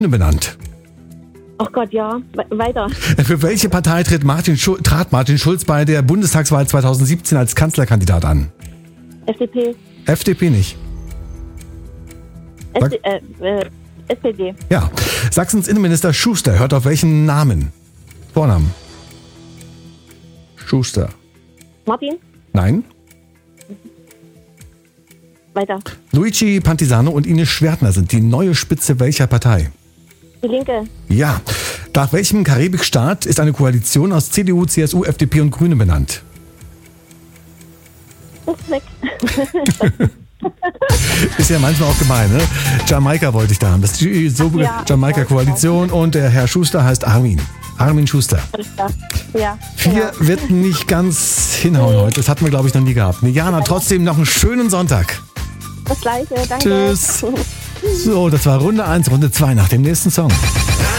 benannt. Ach Gott, ja. Weiter. Für welche Partei trat Martin Schulz bei der Bundestagswahl 2017 als Kanzlerkandidat an? FDP. FDP nicht. SPD. Ja. Sachsens Innenminister Schuster hört auf welchen Namen? Vornamen. Schuster. Martin. Nein. Weiter. Luigi Pantisano und Ines Schwertner sind die neue Spitze welcher Partei? Die Linke. Ja. Nach welchem Karibikstaat ist eine Koalition aus CDU, CSU, FDP und Grüne benannt? Das ist weg. Ist ja manchmal auch gemein, ne? Jamaika wollte ich da haben. Das ist die Jamaika-Koalition und der Herr Schuster heißt Armin. Armin Schuster. Ja. 4 wird nicht ganz hinhauen heute. Das hatten wir, glaube ich, noch nie gehabt. Jana, trotzdem noch einen schönen Sonntag. Das Gleiche, danke. Tschüss. So, das war Runde 1, Runde 2 nach dem nächsten Song.